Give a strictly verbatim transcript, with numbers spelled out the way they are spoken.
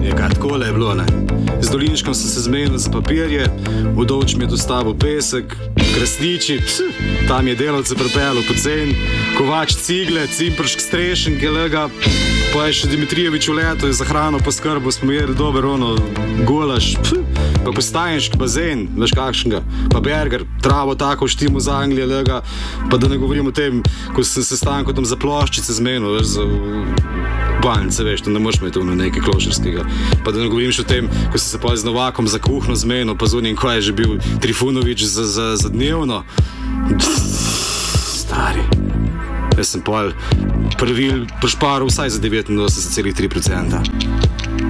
Je kaj, takole je bilo, ne. Z Dolinškom sem se zmenil za papirje, Udovč mi je dostavil pesek, Krasniči, tam je delavce pripeljal pocen, Kovač cigle, Cimpršk strešen, gelega, pa je še Dimitrijevič v letu, je za hrano poskrbel, smo jedli dober ono, gulaš, pa Postajenški bazen, veš kakšnega, pa Berger, travo tako v štimu z Anglije, lega, pa da ne govorim o tem, ko sem se stanko tam za ploščice zmenil, veš, za banjce, veš, to ne moš imeti ono nekaj klošarskega, pa da ne govorim še o tem, ko sem se pa z Novakom za kuhno zmenil, pa z unim, ko je že bil Trifunovič za, za, za dnevno. Stari. Jaz sem pol prvil, prišparil vsaj za devetinosemdeset celih tri procenta.